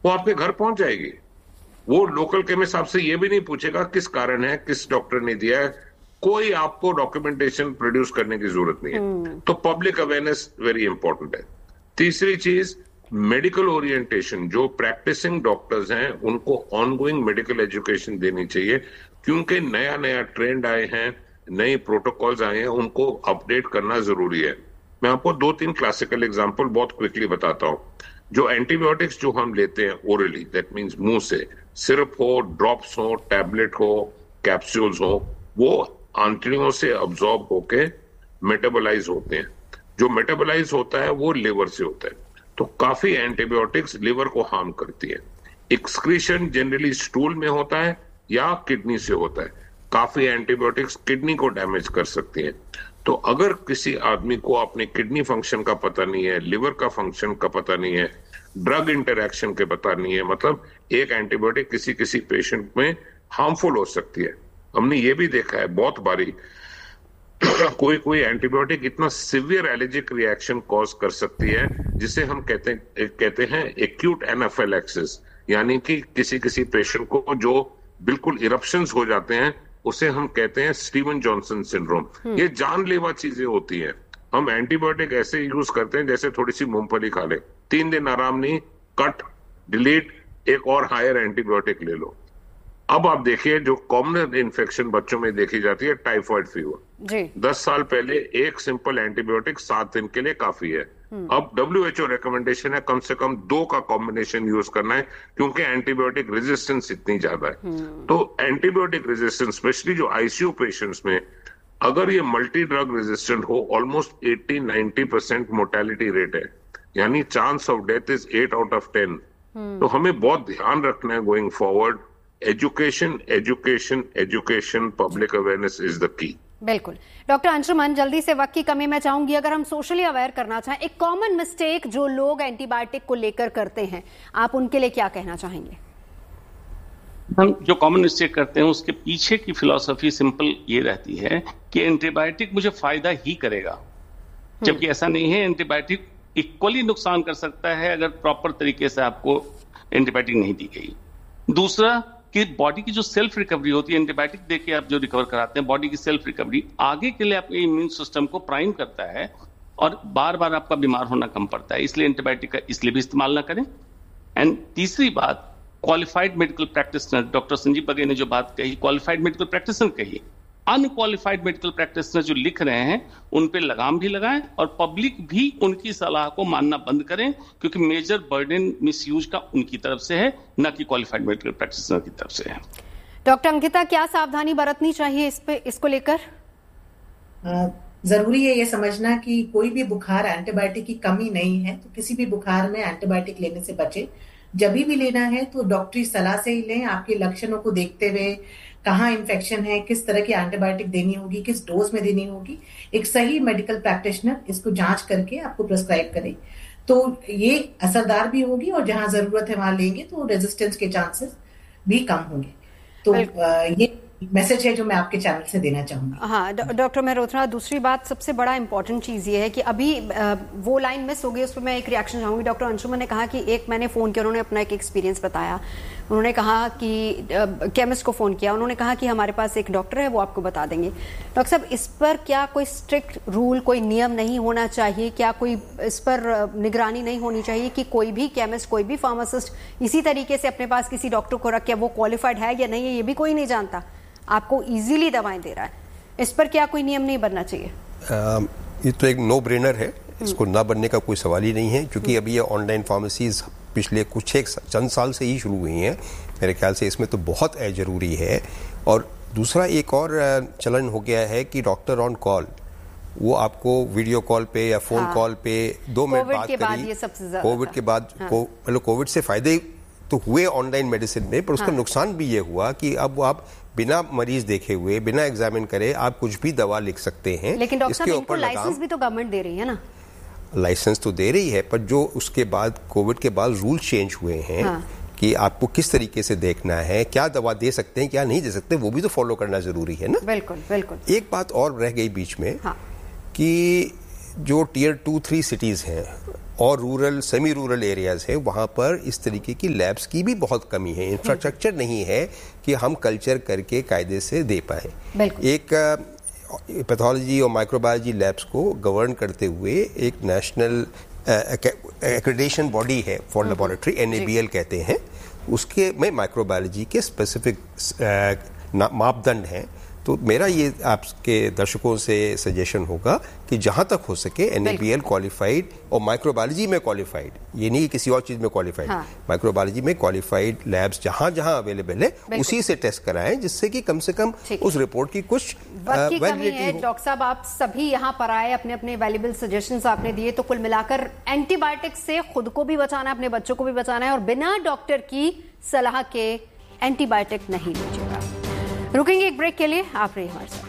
वो आपके घर पहुंच जाएगी। वो लोकल केमिस्ट आपसे ये भी नहीं पूछेगा किस कारण है, किस डॉक्टर ने दिया है, कोई आपको डॉक्यूमेंटेशन प्रोड्यूस करने की जरूरत नहीं है। तो पब्लिक अवेयरनेस वेरी इंपॉर्टेंट है। तीसरी चीज, मेडिकल ओरिएंटेशन। जो प्रैक्टिसिंग डॉक्टर्स हैं उनको ऑनगोइंग मेडिकल एजुकेशन देनी चाहिए, क्योंकि नया नया ट्रेंड आए हैं, नए प्रोटोकॉल्स आए हैं, उनको अपडेट करना जरूरी है। मैं आपको 2-3 क्लासिकल एग्जांपल बहुत क्विकली बताता हूं। जो एंटीबायोटिक्स जो हम लेते हैं ओरली, दैट मींस मुंह से, सिरप हो, ड्रॉप्स हो, टैबलेट हो, कैप्सूल्स हो, वो आंतड़ियों से अब्सॉर्ब होके मेटाबोलाइज होते हैं। जो मेटाबोलाइज होता है वो लिवर से होता है। तो काफी एंटीबायोटिक्स लिवर को हार्म करती है। एक्सक्रीशन जनरली स्टूल में होता है या किडनी से होता है। काफी एंटीबायोटिक्स किडनी को डैमेज कर सकती हैं। तो अगर किसी आदमी को अपने किडनी फंक्शन का पता नहीं है, लिवर का फंक्शन का पता नहीं है, ड्रग इंटरैक्शन के पता नहीं है, मतलब एक एंटीबायोटिक किसी किसी पेशेंट में हार्मफुल हो सकती है। हमने ये भी देखा है बहुत बारी, कोई एंटीबायोटिक इतना सिवियर एलर्जिक रिएक्शन कॉज कर सकती है जिसे हम कहते हैं एक्यूट एनाफिलैक्सिस, यानी कि किसी पेशेंट को जो बिल्कुल इरप्शंस हो जाते हैं, उसे हम कहते हैं स्टीवन जॉनसन सिंड्रोम। ये जानलेवा चीजें होती हैं। हम एंटीबायोटिक ऐसे यूज करते हैं जैसे थोड़ी सी मूंगफली खा ले, 3 दिन आराम नहीं, कट, डिलीट, एक और हायर एंटीबायोटिक ले लो। अब आप देखिए जो कॉमन इन्फेक्शन बच्चों में देखी जाती है, टाइफाइड फीवर। 10 साल पहले एक सिंपल एंटीबायोटिक 7 दिन के लिए काफी है। अब WHO रिकमेंडेशन है कम से कम 2 का कॉम्बिनेशन यूज करना है, क्योंकि एंटीबायोटिक रेजिस्टेंस इतनी ज्यादा है। तो एंटीबायोटिक रेजिस्टेंस स्पेशली जो ICU पेशेंट्स में, अगर ये मल्टी ड्रग रेजिस्टेंट हो, ऑलमोस्ट 80-90% मोर्टेलिटी रेट है, यानी chance of death is 8 out of 10। तो हमें बहुत ध्यान रखना है going forward. Education, education, education, public awareness is the key. बिल्कुल। डॉक्टर अंशुमन, जल्दी से, वक्त की कमी में चाहूंगी, अगर हम सोशली अवेयर करना चाहें, एक कॉमन मिस्टेक जो लोग एंटीबायोटिक को लेकर करते हैं, आप उनके लिए क्या कहना चाहेंगे? हम जो कॉमन मिस्टेक करते हैं उसके पीछे की फिलॉसफी सिंपल ये रहती है कि एंटीबायोटिक मुझे फायदा ही करेगा, जबकि ऐसा नहीं है। एंटीबायोटिक इक्वली नुकसान कर सकता है अगर प्रॉपर तरीके से आपको एंटीबायोटिक नहीं दी गई। दूसरा कि बॉडी की जो सेल्फ रिकवरी होती है, एंटीबायोटिक देके आप जो रिकवर कराते हैं, बॉडी की सेल्फ रिकवरी आगे के लिए आपके इम्यून सिस्टम को प्राइम करता है और बार बार आपका बीमार होना कम पड़ता है। इसलिए एंटीबायोटिक का इसलिए भी इस्तेमाल ना करें। एंड तीसरी बात, qualified medical practitioner, doctor Sanjeev Baghel ने जो बात कही, क्वालिफाइड मेडिकल प्रैक्टिशनर कही, अनक्वालिफाइड मेडिकल प्रैक्टिशनर जो लिख रहे हैं उन पे लगाम भी लगाएं और पब्लिक भी उनकी सलाह को मानना बंद करें, क्योंकि मेजर बर्डन मिसयूज का उनकी तरफ से है, न कि क्वालिफाइड मेडिकल प्रैक्टिशनर की तरफ से है। डॉक्टर अंकिता, क्या सावधानी बरतनी चाहिए इसको लेकर? जरूरी है ये समझना कि कोई भी बुखार एंटीबायोटिक की कमी नहीं है, तो किसी भी बुखार में एंटीबायोटिक लेने से बचे। जब भी लेना है तो डॉक्टरी सलाह से ही लें, आपके लक्षणों को देखते हुए, कहाँ इन्फेक्शन है, किस तरह की एंटीबायोटिक देनी होगी, किस डोज में देनी होगी। एक सही मेडिकल प्रैक्टिशनर इसको जांच करके आपको प्रिस्क्राइब करे तो ये असरदार भी होगी, और जहां जरूरत है वहां लेंगे तो रेजिस्टेंस के चांसेस भी कम होंगे। तो ये मैसेज है जो मैं आपके चैनल से देना चाहूंगी। हाँ डॉक्टर मेहरोत्रा, दूसरी बात, सबसे बड़ा इंपॉर्टेंट चीज ये है कि अभी वो लाइन मिस हो गई, उस पर मैं एक रिएक्शन चाहूंगी। डॉक्टर अंशुमन ने कहा कि एक मैंने फोन किया, उन्होंने अपना एक एक्सपीरियंस बताया। उन्होंने कहा कि केमिस्ट को फोन किया, उन्होंने कहा कि हमारे पास एक डॉक्टर है, वो आपको बता देंगे। डॉक्टर साहब, इस पर क्या कोई स्ट्रिक्ट रूल, कोई नियम नहीं होना चाहिए? क्या कोई इस पर निगरानी नहीं होनी चाहिए कि कोई भी केमिस्ट, कोई भी फार्मासिस्ट इसी तरीके से अपने पास किसी डॉक्टर को रख के, वो क्वालिफाइड है या नहीं है ये भी कोई नहीं जानता, आपको इजीली दवाएं दे रहा है, इस पर क्या कोई नियम नहीं बनना चाहिए? ये तो एक नो ब्रेनर है, इसको ना बनने का कोई सवाल ही नहीं है, क्योंकि अभी ये ऑनलाइन फार्मेसीज पिछले चंद साल से ही शुरू हुई हैं। मेरे ख्याल से इसमें तो बहुत जरूरी है। और दूसरा एक और चलन हो गया है कि डॉक्टर ऑन कॉल, वो आपको वीडियो कॉल पे या फोन कॉल पे 2 मिनट बात करी। कोविड के बाद मतलब कोविड से फायदे तो हुए ऑनलाइन मेडिसिन में, पर उसका नुकसान भी ये हुआ कि अब आप बिना मरीज देखे हुए, बिना एग्जामिन करे आप कुछ भी दवा लिख सकते हैं। लेकिन डॉक्टर साहब, इनको लाइसेंस भी तो गवर्नमेंट दे रही है ना? लाइसेंस तो दे रही है, पर जो उसके बाद कोविड के बाद रूल चेंज हुए हैं कि आपको किस तरीके से देखना है, क्या दवा दे सकते हैं, क्या नहीं दे सकते, वो भी तो फॉलो करना जरूरी है ना। बिल्कुल बिल्कुल। एक बात और रह गई बीच में कि जो Tier 2-3 सिटीज हैं और रूरल सेमी रूरल एरियाज है वहाँ पर इस तरीके की लैब्स की भी बहुत कमी है, इंफ्रास्ट्रक्चर नहीं है कि हम कल्चर करके कायदे से दे पाए। एक पैथोलॉजी और माइक्रोबायोलॉजी लैब्स को गवर्न करते हुए एक नेशनल एक्रेडिटेशन बॉडी है फॉर लेबोरेटरी, NABL कहते हैं, उसके में माइक्रोबायोलॉजी के स्पेसिफिक मापदंड हैं। तो मेरा ये आपके दर्शकों से सजेशन होगा कि जहां तक हो सके NABL क्वालिफाइड और माइक्रोबायोलॉजी में क्वालिफाइड, ये नहीं किसी और चीज में क्वालिफाइड, माइक्रोबायोलॉजी में क्वालिफाइड लैब्स जहां जहां अवेलेबल है उसी से टेस्ट कराएं, जिससे कि कम से कम उस रिपोर्ट की कुछ वैलिडिटी हो। डॉक्टर साहब, आप सभी यहाँ पर आए, अपने अपने वैल्यूएबल सजेशंस आपने दिए, तो कुल मिलाकर एंटीबायोटिक से खुद को भी बचाना है, अपने बच्चों को भी बचाना है, और बिना डॉक्टर की सलाह के एंटीबायोटिक नहीं लीजिएगा। रुकेंगे एक ब्रेक के लिए, आप रहिए हमारे साथ।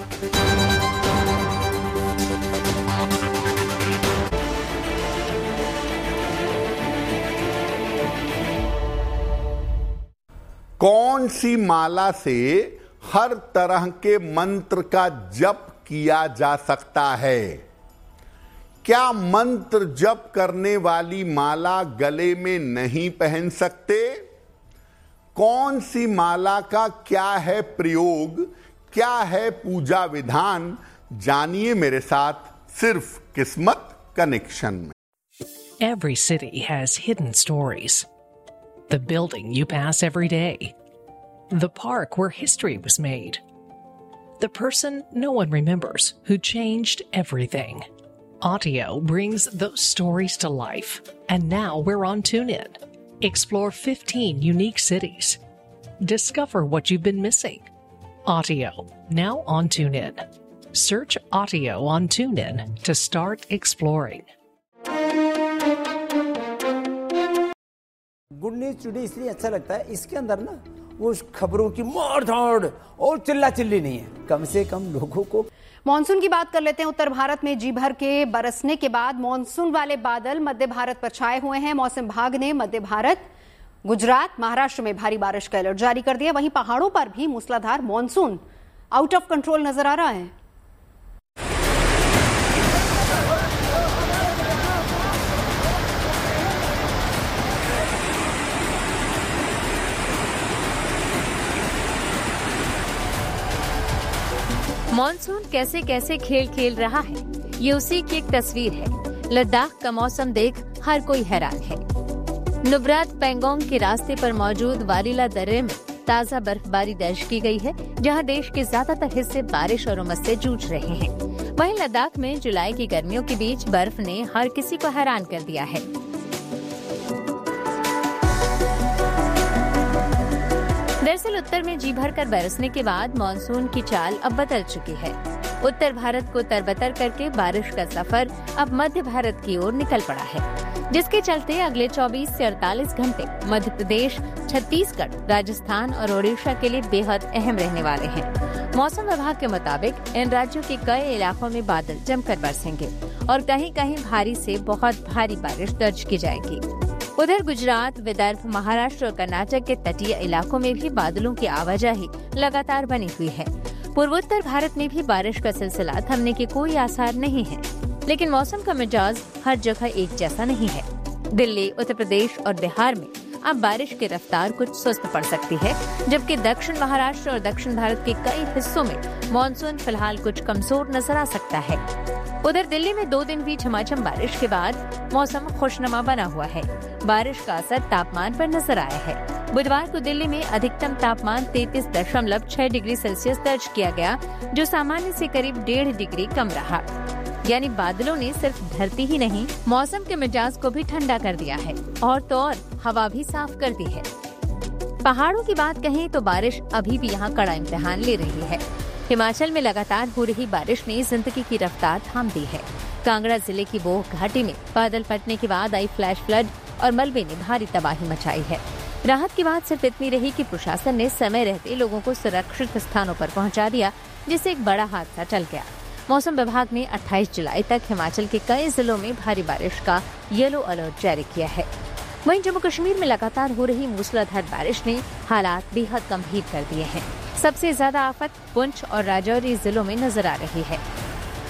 कौन सी माला से हर तरह के मंत्र का जप किया जा सकता है? क्या मंत्र जप करने वाली माला गले में नहीं पहन सकते? कौन सी माला का क्या है प्रयोग, क्या है पूजा विधान, जानिए मेरे साथ सिर्फ किस्मत कनेक्शन में। Every city has hidden stories. The building you pass every day. The park where history was made. The person no one remembers who changed everything. Audio brings those stories to life. And now we're on TuneIn. Explore 15 unique cities. Discover what you've been missing. Audio, now on TuneIn. Search Audio on TuneIn to start exploring. Good news today इसलिए अच्छा लगता है, इसके अंदर ना वो खबरों की मार धाड़ और चिल्ला चिल्ली नहीं है, कम से कम लोगों को। मॉनसून की बात कर लेते हैं। उत्तर भारत में जी भर के बरसने के बाद मॉनसून वाले बादल मध्य भारत पर छाए हुए हैं। मौसम विभाग ने मध्य भारत, गुजरात, महाराष्ट्र में भारी बारिश का अलर्ट जारी कर दिया। वहीं पहाड़ों पर भी मूसलाधार मॉनसून आउट ऑफ कंट्रोल नजर आ रहा है। मॉनसून कैसे कैसे खेल खेल रहा है, ये उसी की एक तस्वीर है। लद्दाख का मौसम देख हर कोई हैरान है। नुब्रात पेंगोंग के रास्ते पर मौजूद वालीला दर्रे में ताजा बर्फबारी दर्ज की गई है, जहां देश के ज्यादातर हिस्से बारिश और उमस से जूझ रहे हैं। वहीं लद्दाख में जुलाई की गर्मियों के बीच बर्फ ने हर किसी को हैरान कर दिया है। दरअसल उत्तर में जी भर कर बरसने के बाद मानसून की चाल अब बदल चुकी है। उत्तर भारत को तरबतर करके बारिश का सफर अब मध्य भारत की ओर निकल पड़ा है, जिसके चलते अगले 24 से 48 घंटे मध्य प्रदेश, छत्तीसगढ़, राजस्थान और ओडिशा के लिए बेहद अहम रहने वाले हैं। मौसम विभाग के मुताबिक इन राज्यों के कई इलाकों में बादल जमकर बरसेंगे और कहीं कहीं भारी से बहुत भारी बारिश दर्ज की जाएगी। उधर गुजरात, विदर्भ, महाराष्ट्र और कर्नाटक के तटीय इलाकों में भी बादलों की आवाजाही लगातार बनी हुई है। पूर्वोत्तर भारत में भी बारिश का सिलसिला थमने के कोई आसार नहीं है, लेकिन मौसम का मिजाज हर जगह एक जैसा नहीं है। दिल्ली, उत्तर प्रदेश और बिहार में अब बारिश की रफ्तार कुछ सुस्त पड़ सकती है, जबकि दक्षिण महाराष्ट्र और दक्षिण भारत के कई हिस्सों में मानसून फिलहाल कुछ कमजोर नजर आ सकता है। उधर दिल्ली में 2 दिन हुई झमाझम बारिश के बाद मौसम खुशनुमा बना हुआ है। बारिश का असर तापमान पर नजर आया है। बुधवार को दिल्ली में अधिकतम तापमान 33.6 डिग्री सेल्सियस दर्ज किया गया, जो सामान्य से करीब 1.5 डिग्री कम रहा। यानी बादलों ने सिर्फ धरती ही नहीं, मौसम के मिजाज को भी ठंडा कर दिया है और तो और हवा भी साफ कर दी है। पहाड़ों की बात कहें तो बारिश अभी भी यहाँ कड़ा इम्तिहान ले रही है। हिमाचल में लगातार हो रही बारिश ने जिंदगी की रफ्तार थाम दी है। कांगड़ा जिले की बोह घाटी में बादल फटने के बाद आई फ्लैश फ्लड और मलबे ने भारी तबाही मचाई है। राहत की बात सिर्फ इतनी रही कि प्रशासन ने समय रहते लोगों को सुरक्षित स्थानों पर पहुंचा दिया, जिससे एक बड़ा हादसा टल गया। मौसम विभाग ने 28 जुलाई तक हिमाचल के कई जिलों में भारी बारिश का येलो अलर्ट जारी किया है। वहीं जम्मू कश्मीर में लगातार हो रही मूसलाधार बारिश ने हालात बेहद गंभीर कर दिए हैं। सबसे ज्यादा आफत पुंछ और राजौरी जिलों में नजर आ रही है।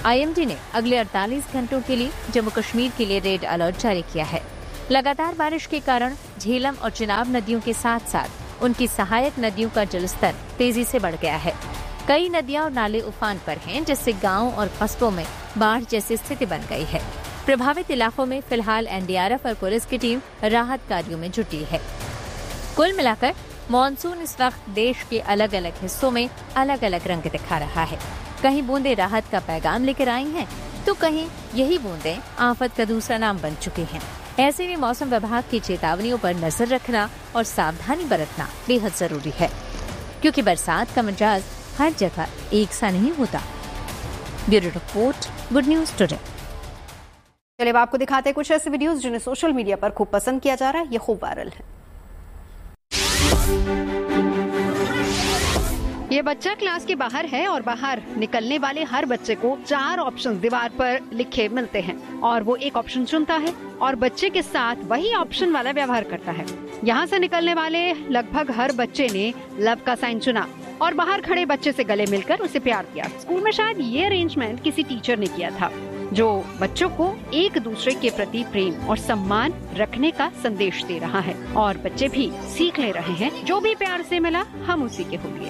IMD ने अगले 48 घंटों के लिए जम्मू कश्मीर के लिए रेड अलर्ट जारी किया है। लगातार बारिश के कारण झेलम और चिनाब नदियों के साथ साथ उनकी सहायक नदियों का जलस्तर तेजी से बढ़ गया है। कई नदियां और नाले उफान पर हैं, जिससे गांवों और कस्बों में बाढ़ जैसी स्थिति बन गई है। प्रभावित इलाकों में फिलहाल NDRF और पुलिस की टीम राहत कार्यों में जुटी है। कुल मिलाकर मॉनसून इस वक्त देश के अलग अलग हिस्सों में अलग अलग रंग दिखा रहा है। कहीं बूंदे राहत का पैगाम लेकर आई हैं, तो कहीं यही बूंदे आफत का दूसरा नाम बन चुकी हैं। ऐसे में मौसम विभाग की चेतावनियों पर नजर रखना और सावधानी बरतना बेहद जरूरी है, क्योंकि बरसात का मिजाज हर जगह एक सा नहीं होता। Bureau report, good news today. चलिए अब आपको दिखाते हैं कुछ ऐसे वीडियोस जिन्हें सोशल मीडिया पर खूब पसंद किया जा रहा है, ये खूब वायरल है। ये बच्चा क्लास के बाहर है और बाहर निकलने वाले हर बच्चे को 4 ऑप्शन दीवार पर लिखे मिलते हैं और वो एक ऑप्शन चुनता है और बच्चे के साथ वही ऑप्शन वाला व्यवहार करता है। यहाँ से निकलने वाले लगभग हर बच्चे ने लव का साइन चुना और बाहर खड़े बच्चे से गले मिलकर उसे प्यार किया। स्कूल में शायद ये अरेंजमेंट किसी टीचर ने किया था, जो बच्चों को एक दूसरे के प्रति प्रेम और सम्मान रखने का संदेश दे रहा है और बच्चे भी सीख ले रहे हैं, जो भी प्यार से मिला हम उसी के होंगे।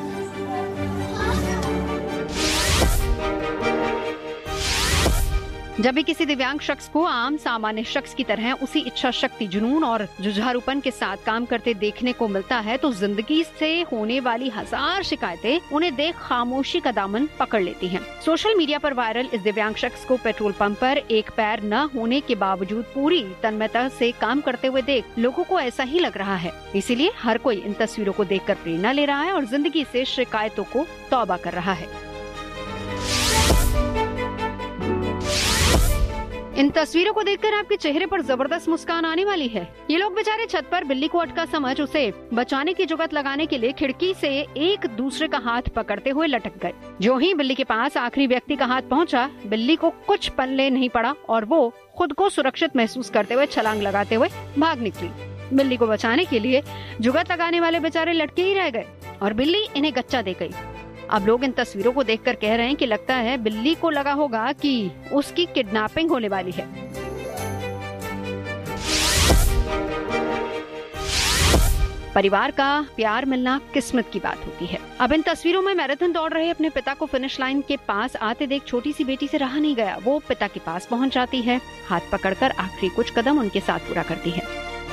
जब भी किसी दिव्यांग शख्स को आम सामान्य शख्स की तरह उसी इच्छा शक्ति, जुनून और जुझारूपन के साथ काम करते देखने को मिलता है, तो जिंदगी से होने वाली हजार शिकायतें उन्हें देख खामोशी का दामन पकड़ लेती हैं। सोशल मीडिया पर वायरल इस दिव्यांग शख्स को पेट्रोल पंप पर एक पैर न होने के बावजूद पूरी तन्मयता से काम करते हुए देख लोगों को ऐसा ही लग रहा है। इसीलिए हर कोई इन तस्वीरों को देखकर प्रेरणा ले रहा है और जिंदगी से शिकायतों को तौबा कर रहा है। इन तस्वीरों को देखकर आपके चेहरे पर जबरदस्त मुस्कान आने वाली है। ये लोग बेचारे छत पर बिल्ली को अटका समझ उसे बचाने की जुगत लगाने के लिए खिड़की से एक दूसरे का हाथ पकड़ते हुए लटक गए। जो ही बिल्ली के पास आखिरी व्यक्ति का हाथ पहुंचा, बिल्ली को कुछ पल्ले नहीं पड़ा और वो खुद को सुरक्षित महसूस करते हुए छलांग लगाते हुए भाग निकली। बिल्ली को बचाने के लिए जुगत लगाने वाले बेचारे लटके ही रह गए और बिल्ली इन्हें गच्चा दे गई। अब लोग इन तस्वीरों को देखकर कह रहे हैं कि लगता है बिल्ली को लगा होगा कि उसकी किडनैपिंग होने वाली है। परिवार का प्यार मिलना किस्मत की बात होती है। अब इन तस्वीरों में मैराथन दौड़ रहे अपने पिता को फिनिश लाइन के पास आते देख छोटी सी बेटी से रहा नहीं गया। वो पिता के पास पहुंच जाती है, हाथ पकड़कर आखिरी कुछ कदम उनके साथ पूरा करती है।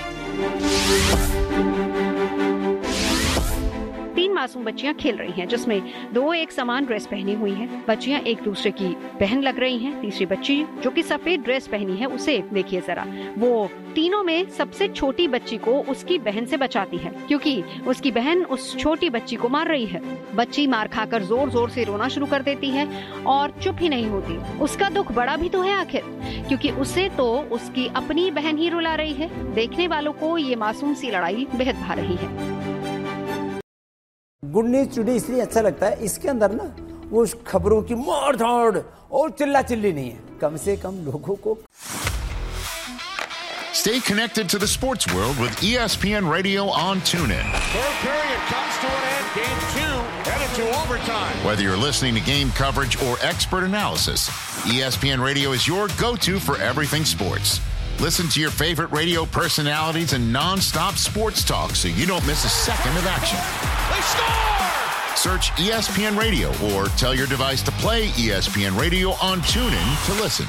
3 मासूम बच्चियां खेल रही हैं, जिसमें 2 एक समान ड्रेस पहनी हुई हैं। बच्चियां एक दूसरे की बहन लग रही हैं। तीसरी बच्ची जो कि सफेद ड्रेस पहनी है, उसे देखिए जरा। वो तीनों में सबसे छोटी बच्ची को उसकी बहन से बचाती है, क्योंकि उसकी बहन उस छोटी बच्ची को मार रही है। बच्ची मार खाकर जोर जोर से रोना शुरू कर देती है और चुप ही नहीं होती। उसका दुख बड़ा भी तो है आखिर, क्योंकि उसे तो उसकी अपनी बहन ही रुला रही है। देखने वालों को ये मासूम सी लड़ाई बेहद भा रही है। गुड न्यूज टुडे इसलिए अच्छा लगता है, इसके अंदर ना वो खबरों की मार धाड़ और चिल्ला चिल्ली नहीं है, कम से कम लोगों को। Stay connected to the sports world with ESPN Radio on TuneIn. Third period comes to an end. Game 2 headed to overtime. Whether you're listening to game coverage or expert analysis, ESPN Radio is your go-to for everything sports. Listen to your favorite radio personalities and non-stop sports talk so you don't miss a second of action. They score! Search ESPN Radio or tell your device to play ESPN Radio on TuneIn to listen.